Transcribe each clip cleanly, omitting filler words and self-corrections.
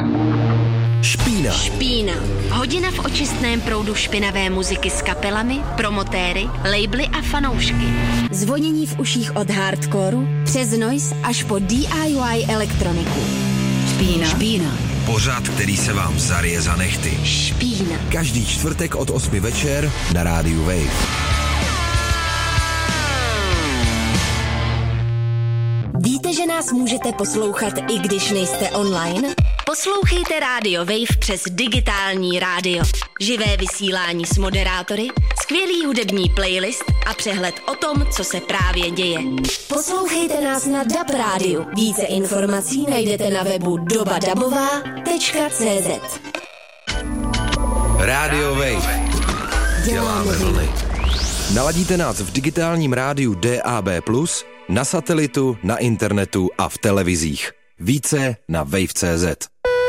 Špína. Hodina v očistném proudu špinavé muziky s kapelami, promotéry, labely a fanoušky. Zvonění v uších od hardcoreu přes noise až po DIY elektroniku. Špína. Pořad, který se vám zarije za nehty. Špína. Každý čtvrtek od 8 večer na rádiu Wave. Víte, že nás můžete poslouchat, i když nejste online? Poslouchejte Radio Wave přes digitální rádio. Živé vysílání s moderátory, skvělý hudební playlist a přehled o tom, co se právě děje. Poslouchejte nás na DAB rádiu. Více informací najdete na webu dobadabová.cz. Radio Wave. Děláme vlny. Naladíte nás v digitálním rádiu DAB+, na satelitu, na internetu a v televizích. Více na wave.cz.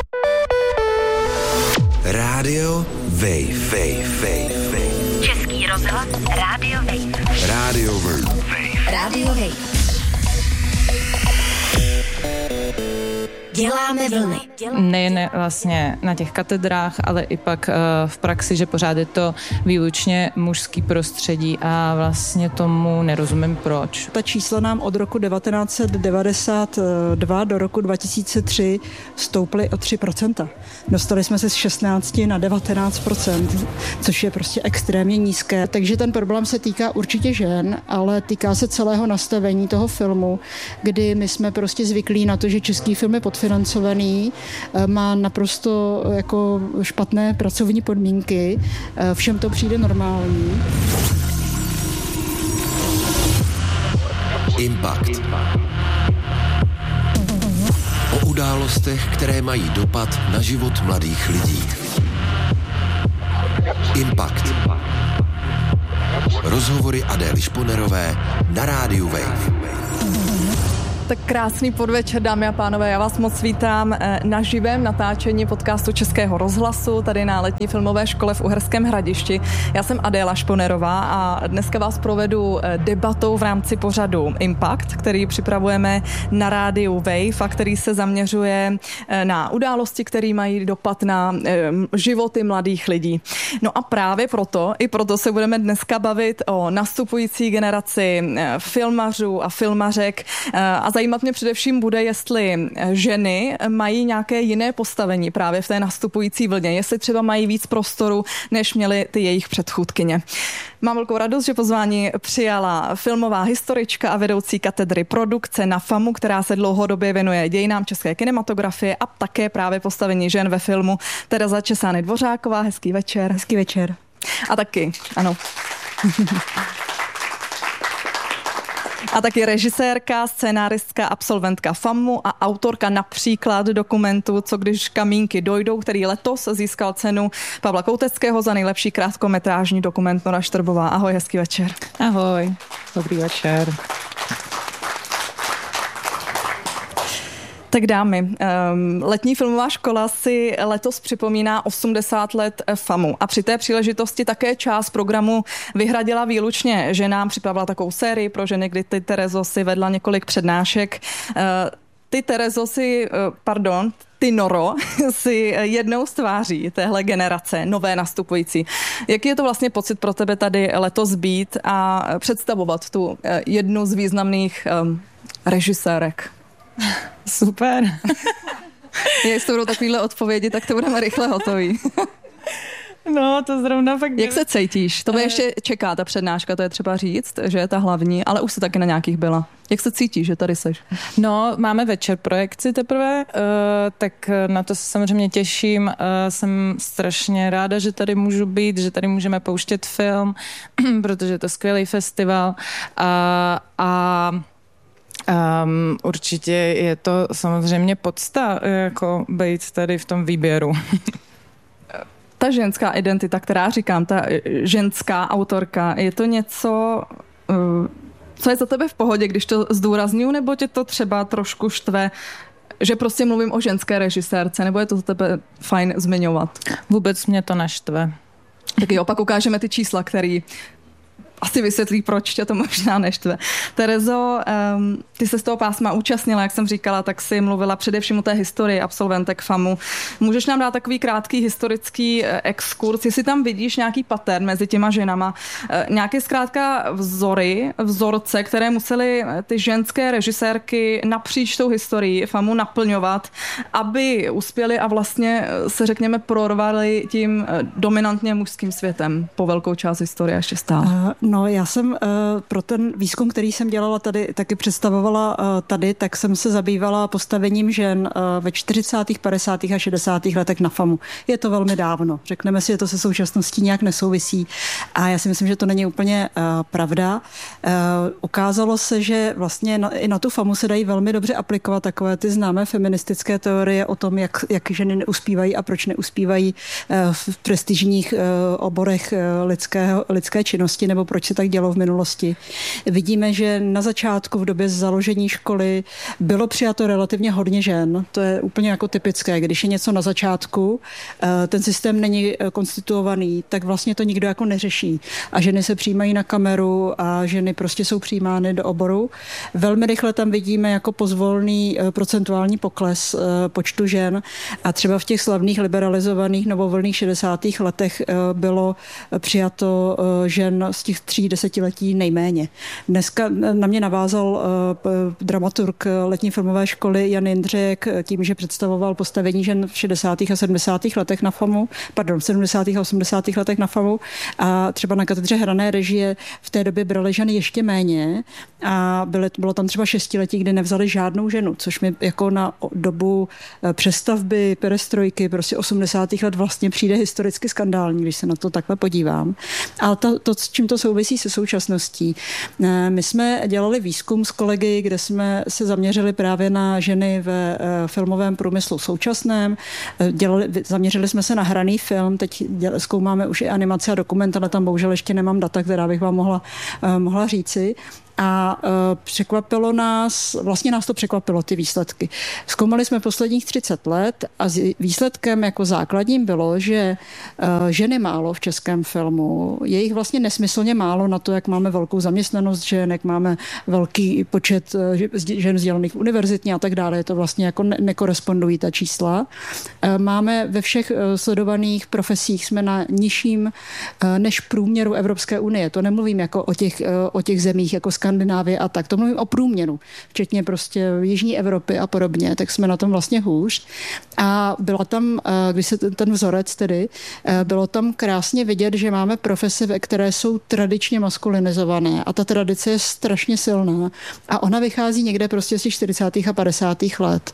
Radio Wave. Český rozhlas Radio Wave. Radio Wave. Radio Wave. Děláme vlny. Nejen vlastně na těch katedrách, ale i pak v praxi, že pořád je to výlučně mužský prostředí a vlastně tomu nerozumím proč. Ta čísla nám od roku 1992 do roku 2003 stouply o 3%. Dostali jsme se z 16 na 19%, což je prostě extrémně nízké. Takže ten problém se týká určitě žen, ale týká se celého nastavení toho filmu, kdy my jsme prostě zvyklí na to, že český film je podfinancovaný, má naprosto jako špatné pracovní podmínky, všem to přijde normální. Impact. O událostech, které mají dopad na život mladých lidí. Impact. Rozhovory Adély Šponerové na rádiu Wave. Tak krásný podvečer, dámy a pánové, já vás moc vítám na živém natáčení podcastu Českého rozhlasu, tady na letní filmové škole v Uherském Hradišti. Já jsem Adéla Šponerová a dneska vás provedu debatou v rámci pořadu Impact, který připravujeme na rádiu Wave a který se zaměřuje na události, které mají dopad na životy mladých lidí. No a právě proto se budeme dneska bavit o nastupující generaci filmařů a filmařek a zajímat mě především bude, jestli ženy mají nějaké jiné postavení právě v té nastupující vlně, jestli třeba mají víc prostoru, než měly ty jejich předchůdkyně. Mám velkou radost, že pozvání přijala filmová historička a vedoucí katedry produkce na FAMu, která se dlouhodobě věnuje dějinám české kinematografie a také právě postavení žen ve filmu, Tereza Česány-Dvořáková. Hezký večer. Hezký večer. A taky, ano. A taky režisérka, scénáristka, absolventka FAMu a autorka například dokumentu Co když kamínky dojdou, který letos získal cenu Pavla Kouteckého za nejlepší krátkometrážní dokument. Nora Štrbová. Ahoj, hezký večer. Ahoj, dobrý večer. Tak dámy, letní filmová škola si letos připomíná 80 let FAMu a při té příležitosti také část programu vyhradila výlučně ženám, připravila takovou sérii pro ženy, kdy ty Terezo si vedla několik přednášek. Ty Noro si jednou z tváří téhle generace, nové nastupující. Jaký je to vlastně pocit pro tebe tady letos být a představovat tu jednu z významných režisérek? Super. Jestli budou takovýhle odpovědi, tak to budeme rychle hotový. No, to zrovna fakt... Jak se cítíš? To ještě čeká ta přednáška, to je třeba říct, že je ta hlavní, ale už se taky na nějakých byla. Jak se cítíš, že tady seš? No, máme večer projekci teprve, tak na to se samozřejmě těším. Jsem strašně ráda, že tady můžu být, že tady můžeme pouštět film, protože je to skvělý festival určitě je to samozřejmě podsta, jako být tady v tom výběru. Ta ženská identita, která říkám, ta ženská autorka, je to něco, co je za tebe v pohodě, když to zdůrazňuji, nebo tě to třeba trošku štve, že prostě mluvím o ženské režisérce, nebo je to za tebe fajn zmiňovat? Vůbec mě to neštve. Tak jo, pak ukážeme ty čísla, který asi vysvětlí, proč tě to možná neštve. Terezo, ty se z toho pásma účastnila, jak jsem říkala, tak si mluvila především o té historii absolventek FAMu. Můžeš nám dát takový krátký historický exkurs, jestli tam vidíš nějaký pattern mezi těma ženama, nějaké zkrátka vzorce, které musely ty ženské režisérky napříč tou historií FAMu naplňovat, aby uspěly a vlastně se řekněme prorvali tím dominantně mužským světem po velkou část historie ještě stále. No, já jsem pro ten výzkum, který jsem dělala tady, taky představovala tady, tak jsem se zabývala postavením žen ve 40., 50. a 60. letech na FAMu. Je to velmi dávno. Řekneme si, že to se současností nějak nesouvisí. A já si myslím, že to není úplně pravda. Ukázalo se, že vlastně i na tu FAMu se dají velmi dobře aplikovat takové ty známé feministické teorie o tom, jak ženy neuspívají a proč neuspívají v prestižních oborech lidské činnosti, nebo proč se tak dělo v minulosti. Vidíme, že na začátku v době založení školy bylo přijato relativně hodně žen. To je úplně jako typické. Když je něco na začátku, ten systém není konstituovaný, tak vlastně to nikdo jako neřeší. A ženy se přijímají na kameru a ženy prostě jsou přijímány do oboru. Velmi rychle tam vidíme jako pozvolný procentuální pokles počtu žen a třeba v těch slavných liberalizovaných novovolných 60. letech bylo přijato žen z těch 3 desetiletí nejméně. Dneska na mě navázal dramaturg letní filmové školy Jan Jindřiček tím, že představoval postavení žen v 60. a 70. letech na FAMu, v 70. a 80. letech na FAMu a třeba na katedře hrané režie v té době brali ženy ještě méně a bylo tam třeba 6letí, kdy nevzali žádnou ženu, což mi jako na dobu přestavby, perestrojky, prostě 80. let vlastně přijde historicky skandální, když se na to takhle podívám. Ale to, s čím to souvisí se současností. My jsme dělali výzkum s kolegy, kde jsme se zaměřili právě na ženy ve filmovém průmyslu současném. Zaměřili jsme se na hraný film, teď zkoumáme už i animaci a dokument, ale tam bohužel ještě nemám data, která bych vám mohla říci. A překvapilo nás, vlastně nás to překvapilo, ty výsledky. Zkoumali jsme posledních 30 let a výsledkem jako základním bylo, že ženy málo v českém filmu, je jich vlastně nesmyslně málo na to, jak máme velkou zaměstnanost žen, jak máme velký počet žen vzdělaných univerzitně a tak dále. Je to vlastně jako nekorespondují ta čísla. Máme ve všech sledovaných profesích, jsme na nižším než průměru Evropské unie. To nemluvím jako o těch zemích, jako Skandinávie a tak. To mluvím o průměru, včetně prostě Jižní Evropy a podobně, tak jsme na tom vlastně hůř. A byla tam, když se ten vzorec tedy, bylo tam krásně vidět, že máme profese, které jsou tradičně maskulinizované a ta tradice je strašně silná a ona vychází někde prostě z těch 40. a 50. let.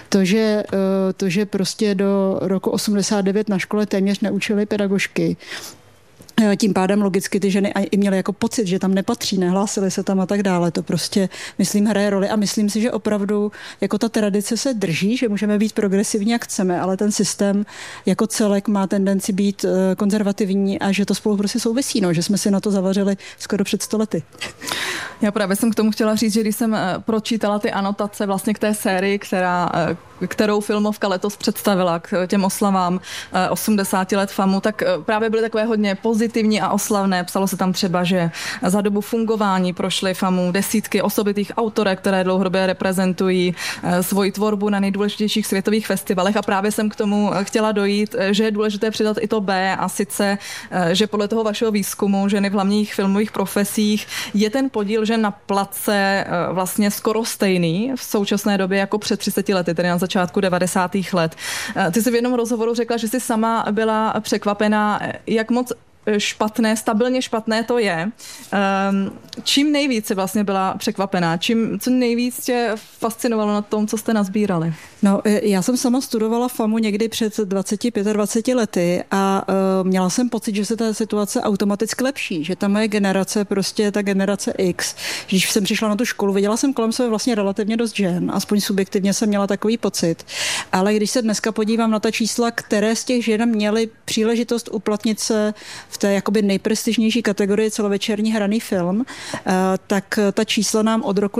To, že prostě do roku 89 na škole téměř neučili pedagožky, tím pádem logicky ty ženy i měly jako pocit, že tam nepatří, nehlásily se tam a tak dále. To prostě, myslím, hraje roli a myslím si, že opravdu jako ta tradice se drží, že můžeme být progresivní, jak chceme, ale ten systém jako celek má tendenci být konzervativní a že to spolu prostě souvisí, no, že jsme si na to zavařili skoro před 100 lety. Já právě jsem k tomu chtěla říct, že když jsem pročítala ty anotace vlastně k té sérii, kterou filmovka letos představila k těm oslavám 80 let FAMu, tak právě byly takové hodně pozitivní a oslavné. Psalo se tam třeba, že za dobu fungování prošly FAMu desítky osobitých autorek, které dlouhodobě reprezentují svoji tvorbu na nejdůležitějších světových festivalech a právě jsem k tomu chtěla dojít, že je důležité přidat i to B a sice, že podle toho vašeho výzkumu ženy v hlavních filmových profesích je ten podíl žen na place vlastně skoro stejný v současné době jako před 30 lety, tedy na začátku 90. let. Ty jsi v jednom rozhovoru řekla, že jsi sama byla překvapená, jak moc stabilně špatné to je. Čím nejvíc jsi vlastně byla překvapená? Co nejvíc tě fascinovalo na tom, co jste nazbírali? No, já jsem sama studovala FAMu někdy před 25 lety a měla jsem pocit, že se ta situace automaticky lepší, že ta moje generace, prostě ta generace X, když jsem přišla na tu školu, viděla jsem kolem sebe vlastně relativně dost žen, aspoň subjektivně jsem měla takový pocit, ale když se dneska podívám na ta čísla, které z těch žen měly příležitost uplatnit se v v té jakoby nejprestižnější kategorii celovečerní hraný film, tak ta čísla nám od roku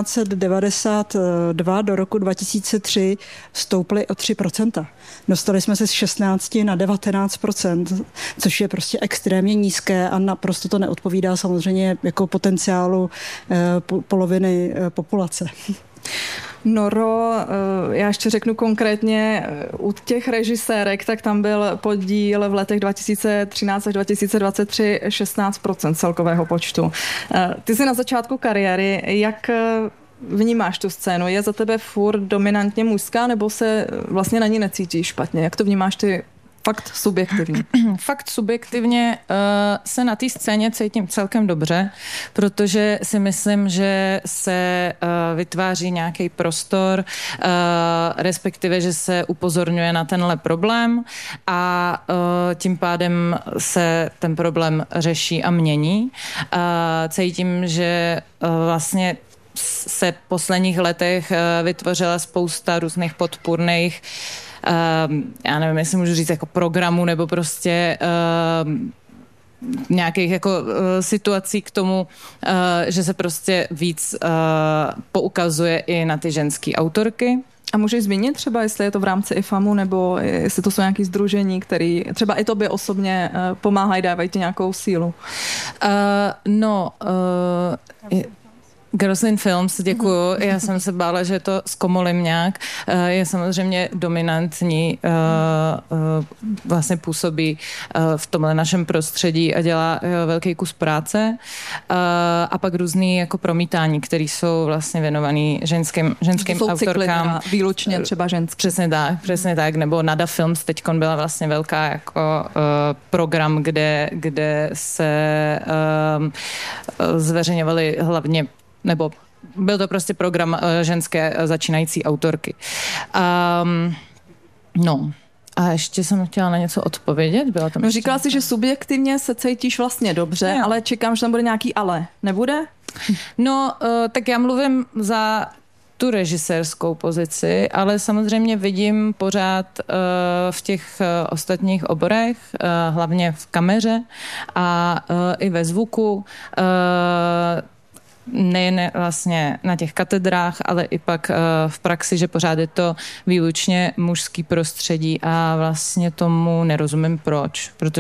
1992 do roku 2003 stouply o 3%. Dostali jsme se z 16 na 19%, což je prostě extrémně nízké a naprosto to neodpovídá samozřejmě jako potenciálu poloviny populace. Noro, já ještě řeknu konkrétně, u těch režisérek, tak tam byl podíl v letech 2013 až 2023 16% celkového počtu. Ty jsi na začátku kariéry, jak vnímáš tu scénu? Je za tebe furt dominantně mužská, nebo se vlastně na ní necítíš špatně? Jak to vnímáš ty fakt subjektivně? Fakt subjektivně se na té scéně cítím celkem dobře, protože si myslím, že se vytváří nějaký prostor, respektive, že se upozorňuje na tenhle problém a tím pádem se ten problém řeší a mění. Cítím, že vlastně se v posledních letech vytvořila spousta různých podpůrných já nevím, jestli můžu říct jako programu nebo prostě nějakých jako situací k tomu, že se prostě víc poukazuje i na ty ženské autorky. A můžeš zmínit třeba, jestli je to v rámci IFAMu, nebo jestli to jsou nějaké sdružení, které třeba i tobě osobně pomáhají, dávají ti nějakou sílu? Girls in Films, děkuju. Já jsem se bála, že to zkomolím nějak. Je samozřejmě dominantní, vlastně působí v tomhle našem prostředí a dělá velký kus práce. A pak různý jako promítání, které jsou vlastně věnovaný ženským autorkám. Výlučně třeba ženský. Přesně tak. Nebo Nada Films teďkon byla vlastně velká jako program, kde se zveřejňovaly hlavně nebo byl to prostě program ženské začínající autorky. A ještě jsem chtěla na něco odpovědět. Říkala jsi, že subjektivně se cítíš vlastně dobře, ale čekám, že tam bude nějaký ale. Nebude? Tak já mluvím za tu režisérskou pozici, ale samozřejmě vidím pořád v těch ostatních oborech, hlavně v kameře a i ve zvuku, nejen vlastně na těch katedrách, ale i pak v praxi, že pořád je to výlučně mužský prostředí a vlastně tomu nerozumím proč, protože